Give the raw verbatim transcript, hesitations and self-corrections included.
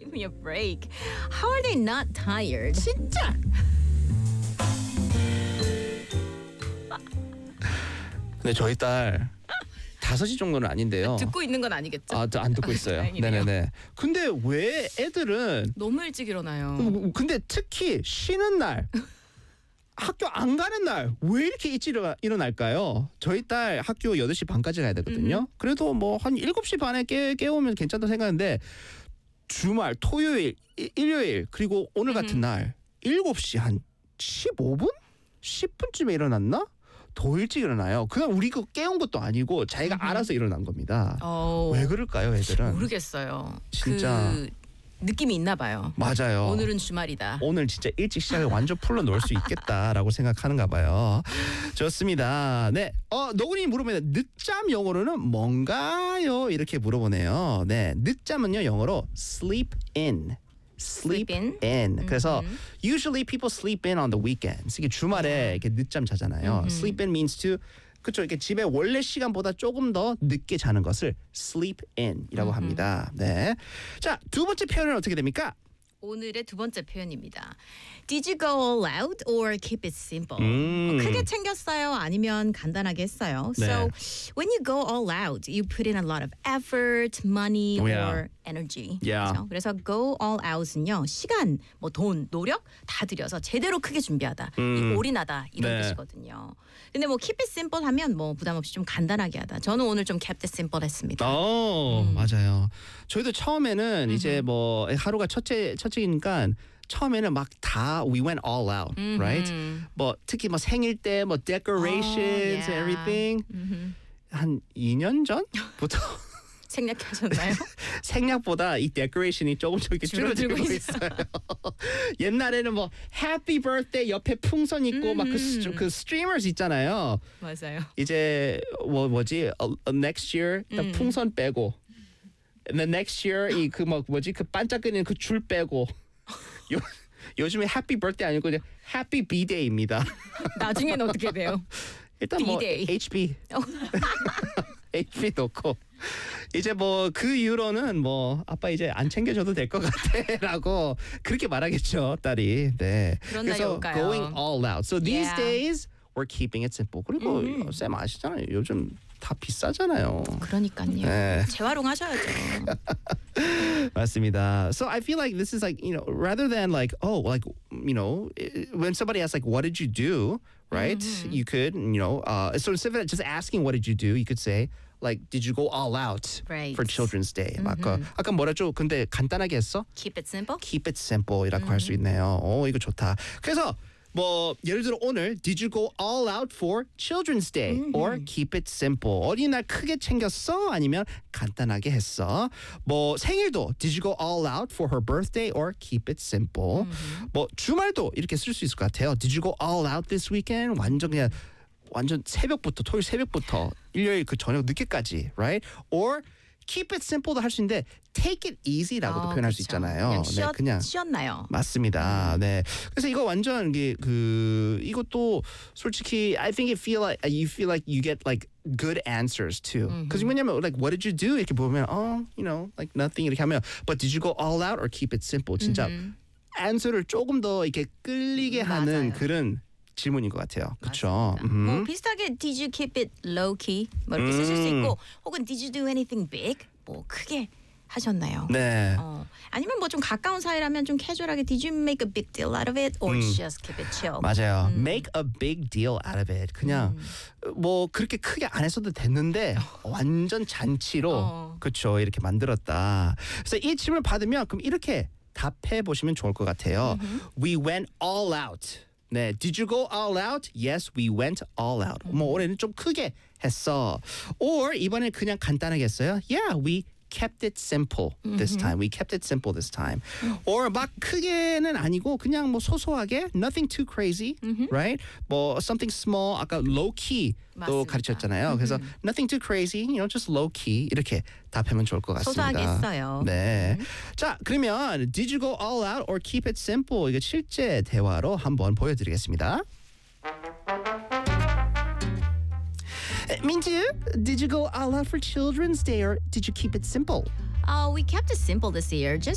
Give me a break. How are they not tired? 진짜. 근데 저희 딸 다섯 시 정도는 아닌데요. 듣고 있는 건 아니겠죠? 아, 안 듣고 있어요. 다행이네요. 네네네. 근데 왜 애들은 너무 일찍 일어나요. 근데 특히 쉬는 날 학교 안 가는 날 왜 이렇게 일찍 일어나, 일어날까요? 저희 딸 학교 여덟 시 반까지 가야 되거든요. 음흠. 그래도 뭐 한 일곱 시 반에 깨, 깨우면 괜찮다고 생각하는데 주말, 토요일, 일, 일요일 그리고 오늘 음흠. 같은 날 일곱 시 한 십오 분? 십 분쯤에 일어났나? 더 일찍 일어나요. 그냥 우리 그 깨운 것도 아니고 자기가 음흠. 알아서 일어난 겁니다. 어, 왜 그럴까요, 애들은? 모르겠어요. 진짜. 그 느낌이 있나 봐요. 맞아요. 오늘은 주말이다. 오늘 진짜 일찍 시작을 완전 풀로 놓을 수 있겠다라고 생각하는가 봐요. 좋습니다. 네, 어 노근이 물어보면 늦잠 영어로는 뭔가요? 이렇게 물어보네요. 네, 늦잠은요 영어로 sleep in. Sleep, Sleep in. in. 그래서 음흠. usually people sleep in on the weekends. 이게 주말에 이렇게 늦잠 자잖아요. 음흠. Sleep in means to 그렇죠. 이렇게 집에 원래 시간보다 조금 더 늦게 자는 것을 sleep in이라고 음흠. 합니다. 네. 자, 두 번째 표현은 어떻게 됩니까? 오늘의 두 번째 표현입니다. Did you go all out or keep it simple? 음. 어, 크게 챙겼어요? 아니면 간단하게 했어요? 네. So when you go all out, you put in a lot of effort, money, Oh, yeah. or energy. Yeah. 그렇죠? 그래서 go all out은요. 시간, 뭐 돈, 노력 다 들여서 제대로 크게 준비하다. 음. 이 올인하다 이런 네. 뜻이거든요. 근데 뭐 keep it simple 하면 뭐 부담 없이 좀 간단하게 하다. 저는 오늘 좀 kept it simple 했습니다. 어, 음. 맞아요. 저희도 처음에는 음흠. 이제 뭐 하루가 첫째 첫째니까 처음에는 막 다 we went all out, 음흠. right? 뭐 특히 뭐 생일 때 뭐 decorations Oh, and yeah. everything 음흠. 한 이 년 전부터 생략하셨나요? 생략보다 이 데코레이션이 조금 조금 줄어들고 줄어들고 있어요. 옛날에는 뭐 해피 birthday 옆에 풍선 있고 막 그 음. 그 streamers 있잖아요. 맞아요. 이제 뭐 뭐지 어, 어, next year 딱 음. 풍선 빼고 and then next year 이 그 뭐 뭐지 그 반짝거리는 그 줄 빼고 요 요즘에 해피 birthday 아니고 그냥 해피 B-day입니다. 나중에는 어떻게 돼요? 일단 뭐 B-day. 에이치피 어. 에이치피 넣고 이제 뭐 그 이후로는 뭐 아빠 이제 안 챙겨줘도 될 것 같아라고 그렇게 말하겠죠 딸이. 네. 그런 날이 그래서 올까요? going all out. So these Yeah. days we're keeping it simple. 그리고 음흠. 쌤 아시잖아요. 요즘 다 비싸잖아요. 그러니까요. 네. 재활용하셔야죠. 맞습니다. So I feel like this is like, you know, rather than like, oh, like, you know, i- when somebody asks like, what did you do, right? You could, you know, uh, so instead of just asking what did you do, you could say like, did you go all out Right. for Children's Day? 아까 아까 뭐라죠? 근데 간단하게 했어? Keep it simple. Keep it simple이라고 할 수 있네요. 오, 이거 좋다. 그래서 뭐 예를 들어 오늘 Did you go all out for Children's Day? Or keep it simple. 어린이날 크게 챙겼어? 아니면 간단하게 했어? 뭐 생일도 Did you go all out for her birthday? Or keep it simple. 뭐 주말도 이렇게 쓸 수 있을 것 같아요. Did you go all out this weekend? 완전 그냥 완전 새벽부터 토요일 새벽부터 일요일 그 저녁 늦게까지, right? Or keep it simple도 할 수 있는데 take it easy라고도 어, 표현할 수 그쵸. 있잖아요. 그냥, 쉬었, 네, 그냥 쉬었나요? 맞습니다. 네. 그래서 이거 완전 이게 그 이것도 솔직히 I think it feel like you feel like you get like good answers too. Because 왜냐면 like what did you do 이렇게 보면 oh you know like nothing 이렇게 하면 but did you go all out or keep it simple 진짜 answer를 조금 더 이렇게 끌리게 하는 맞아요. 그런 질문인 것 같아요. 그렇죠. 뭐 비슷하게 Did you keep it low key 뭐 이렇게 쓰실 수 있고 혹은 Did you do anything big 뭐 크게 하셨나요? 네. 어, 아니면 뭐 좀 가까운 사이라면 좀 캐주얼하게 Did you make a big deal out of it or just keep it chill? 맞아요. Make a big deal out of it. 그냥 뭐 그렇게 크게 안 했어도 됐는데 완전 잔치로 어. 그렇죠. 이렇게 만들었다. 그래서 이 질문을 받으면 그럼 이렇게 답해 보시면 좋을 것 같아요. We went all out. 네, did you go all out? Yes, we went all out. 뭐 올해는 좀 크게 했어. Or 이번에 그냥 간단하게 했어요. Yeah, we kept it simple this time. We kept it simple this time. Or 막 크게는 아니고 그냥 뭐 소소하게 nothing too crazy, right? 뭐 something small 아까 low key 또 맞습니다. 가르쳤잖아요. 그래서 nothing too crazy, you know, just low key 이렇게 답하면 좋을 것 같습니다. 소소하게 했어요. 네. 자, 그러면 did you go all out or keep it simple? 이게 실제 대화로 한번 보여드리겠습니다. 민주, did you go all out for Children's Day or did you keep it simple? Uh, we kept it simple this year. Just